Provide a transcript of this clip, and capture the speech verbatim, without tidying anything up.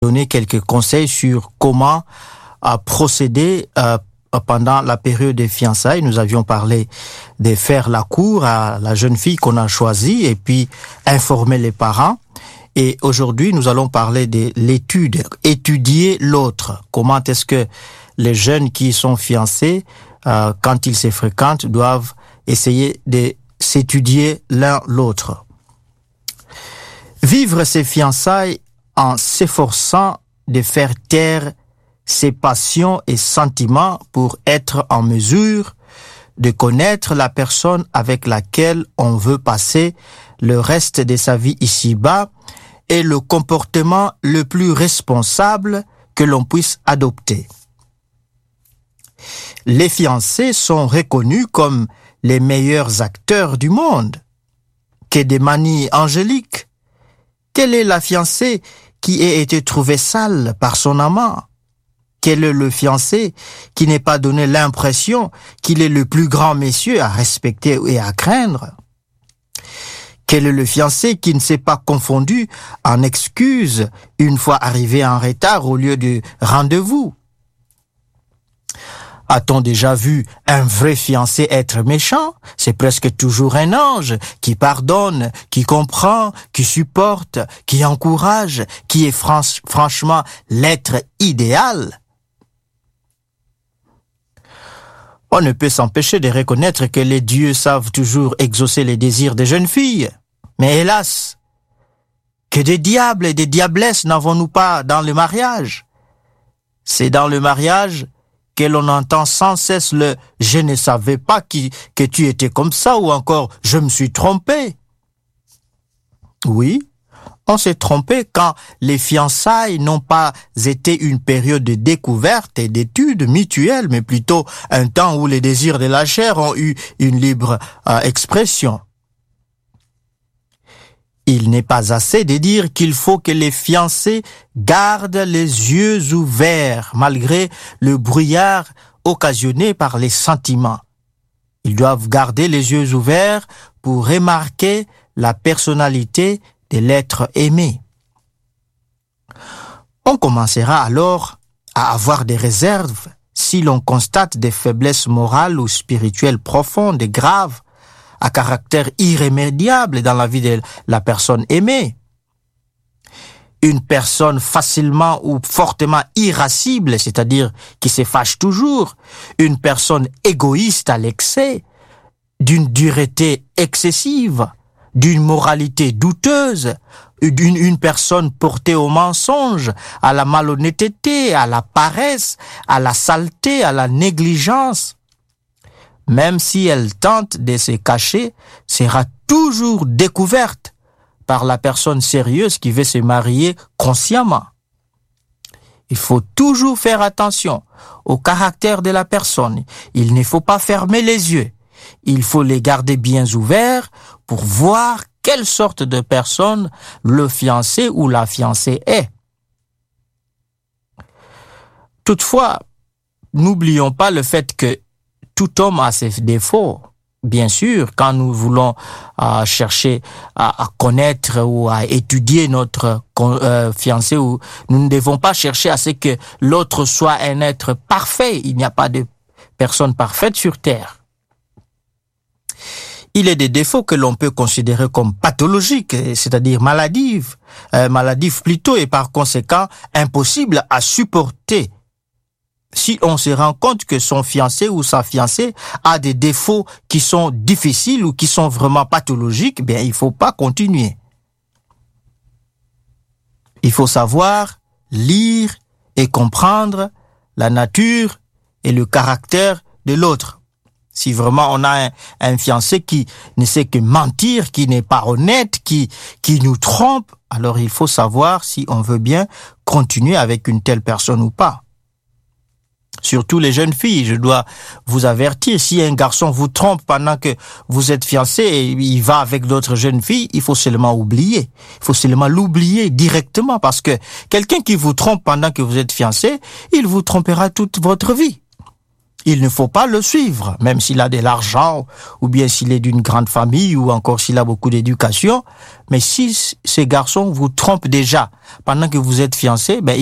donner quelques conseils sur comment euh, procéder euh, pendant la période des fiançailles. Nous avions parlé de faire la cour à la jeune fille qu'on a choisie et puis informer les parents. Et aujourd'hui, nous allons parler de l'étude, étudier l'autre. Comment est-ce que les jeunes qui sont fiancés, euh, quand ils se fréquentent, doivent essayer de s'étudier l'un l'autre. Vivre ses fiançailles en s'efforçant de faire taire ses passions et sentiments pour être en mesure de connaître la personne avec laquelle on veut passer le reste de sa vie ici-bas est le comportement le plus responsable que l'on puisse adopter. Les fiancés sont reconnus comme les meilleurs acteurs du monde, que des manies angéliques. Quelle est la fiancée qui a été trouvée sale par son amant? Quel est le fiancé qui n'est pas donné l'impression qu'il est le plus grand monsieur à respecter et à craindre? Quel est le fiancé qui ne s'est pas confondu en excuses une fois arrivé en retard au lieu du rendez-vous? A-t-on déjà vu un vrai fiancé être méchant? C'est presque toujours un ange qui pardonne, qui comprend, qui supporte, qui encourage, qui est franch- franchement l'être idéal. On ne peut s'empêcher de reconnaître que les dieux savent toujours exaucer les désirs des jeunes filles. Mais hélas, que des diables et des diablesses n'avons-nous pas dans le mariage? C'est dans le mariage que l'on entend sans cesse le « je ne savais pas qui, que tu étais comme ça » ou encore « je me suis trompé ». Oui, on s'est trompé quand les fiançailles n'ont pas été une période de découverte et d'étude mutuelle, mais plutôt un temps où les désirs de la chair ont eu une libre euh, expression. Il n'est pas assez de dire qu'il faut que les fiancés gardent les yeux ouverts malgré le brouillard occasionné par les sentiments. Ils doivent garder les yeux ouverts pour remarquer la personnalité de l'être aimé. On commencera alors à avoir des réserves si l'on constate des faiblesses morales ou spirituelles profondes et graves à caractère irrémédiable dans la vie de la personne aimée. Une personne facilement ou fortement irascible, c'est-à-dire qui se fâche toujours, une personne égoïste à l'excès, d'une dureté excessive, d'une moralité douteuse, d'une une personne portée au mensonge, à la malhonnêteté, à la paresse, à la saleté, à la négligence, même si elle tente de se cacher, sera toujours découverte par la personne sérieuse qui veut se marier consciemment. Il faut toujours faire attention au caractère de la personne. Il ne faut pas fermer les yeux. Il faut les garder bien ouverts pour voir quelle sorte de personne le fiancé ou la fiancée est. Toutefois, n'oublions pas le fait que tout homme a ses défauts. Bien sûr, quand nous voulons euh, chercher à, à connaître ou à étudier notre euh, fiancé, ou, nous ne devons pas chercher à ce que l'autre soit un être parfait. Il n'y a pas de personne parfaite sur terre. Il est des défauts que l'on peut considérer comme pathologiques, c'est-à-dire maladives, euh, maladives plutôt, et par conséquent impossibles à supporter. Si on se rend compte que son fiancé ou sa fiancée a des défauts qui sont difficiles ou qui sont vraiment pathologiques, bien, il ne faut pas continuer. Il faut savoir lire et comprendre la nature et le caractère de l'autre. Si vraiment on a un, un fiancé qui ne sait que mentir, qui n'est pas honnête, qui, qui nous trompe, alors il faut savoir si on veut bien continuer avec une telle personne ou pas. Surtout les jeunes filles, je dois vous avertir, si un garçon vous trompe pendant que vous êtes fiancé et il va avec d'autres jeunes filles, il faut seulement oublier. Il faut seulement l'oublier directement parce que quelqu'un qui vous trompe pendant que vous êtes fiancé, il vous trompera toute votre vie. il ne faut pas le suivre, même s'il a de l'argent, ou bien s'il est d'une grande famille, ou encore s'il a beaucoup d'éducation. Mais si ces garçons vous trompent déjà pendant que vous êtes fiancés, ben